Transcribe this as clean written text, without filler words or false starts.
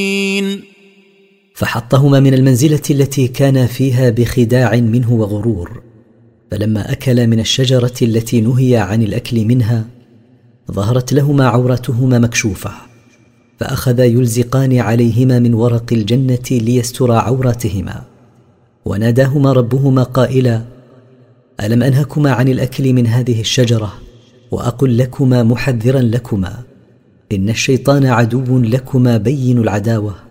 فحطهما من المنزلة التي كانا فيها بخداع منه وغرور. فلما أكلا من الشجرة التي نهي عن الأكل منها ظهرت لهما عورتهما مكشوفة، فأخذا يلزقان عليهما من ورق الجنة ليسترا عوراتهما. وناداهما ربهما قائلا: ألم أنهكما عن الأكل من هذه الشجرة وأقل لكما محذرا لكما إن الشيطان عدو لكما بين العداوة؟